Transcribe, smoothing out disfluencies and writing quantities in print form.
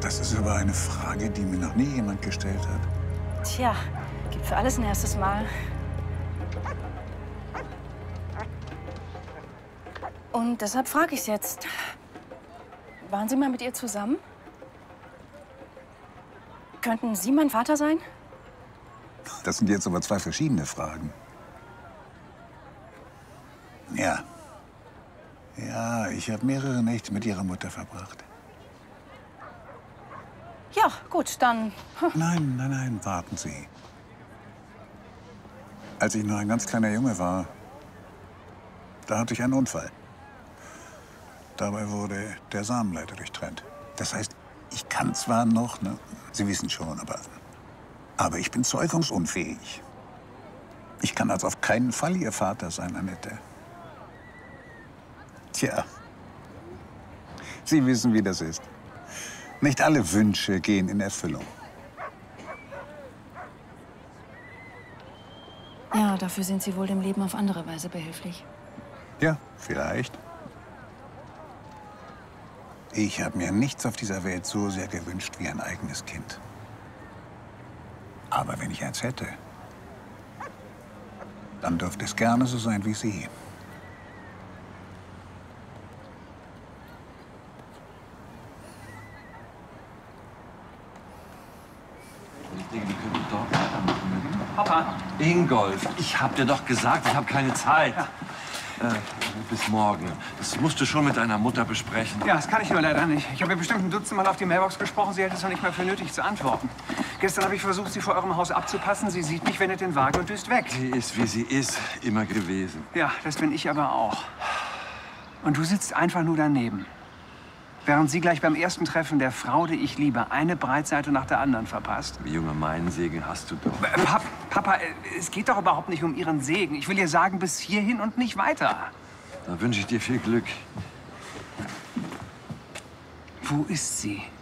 Das ist aber eine Frage, die mir noch nie jemand gestellt hat. Tja, gibt für alles ein erstes Mal. Und deshalb frage ich jetzt. Waren Sie mal mit ihr zusammen? Könnten Sie mein Vater sein? Das sind jetzt aber zwei verschiedene Fragen. Ja. Ja, ich habe mehrere Nächte mit Ihrer Mutter verbracht. Ja, gut, dann... Nein, warten Sie. Als ich noch ein ganz kleiner Junge war, da hatte ich einen Unfall. Dabei wurde der Samenleiter durchtrennt. Das heißt, ich kann zwar noch, ne, Sie wissen schon, aber ich bin zeugungsunfähig. Ich kann also auf keinen Fall Ihr Vater sein, Annette. Tja, Sie wissen, wie das ist. Nicht alle Wünsche gehen in Erfüllung. Ja, dafür sind Sie wohl dem Leben auf andere Weise behilflich. Ja, vielleicht. Ich habe mir nichts auf dieser Welt so sehr gewünscht wie ein eigenes Kind. Aber wenn ich eins hätte, dann dürfte es gerne so sein wie Sie. Ich denke, wir könnten dort weitermachen. Papa. Ingolf, ich hab dir doch gesagt, ich habe keine Zeit. Ja. Bis morgen. Das musst du schon mit deiner Mutter besprechen. Ja, das kann ich nur leider nicht. Ich habe ihr bestimmt ein Dutzend Mal auf die Mailbox gesprochen. Sie hält es noch nicht mal für nötig zu antworten. Gestern habe ich versucht, sie vor eurem Haus abzupassen. Sie sieht mich, wendet den Wagen und düst weg. Sie ist, wie sie ist, immer gewesen. Ja, das bin ich aber auch. Und du sitzt einfach nur daneben. Während sie gleich beim ersten Treffen der Frau, die ich liebe, eine Breitseite nach der anderen verpasst. Junge, meinen Segen hast du doch. Papa, es geht doch überhaupt nicht um Ihren Segen. Ich will ihr sagen, bis hierhin und nicht weiter. Da wünsche ich dir viel Glück. Wo ist sie?